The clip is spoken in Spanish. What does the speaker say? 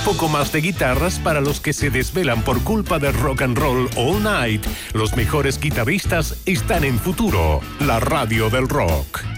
poco más de guitarras para los que se desvelan por culpa del rock and roll all night. Los mejores guitarristas están en Futuro, la radio del rock.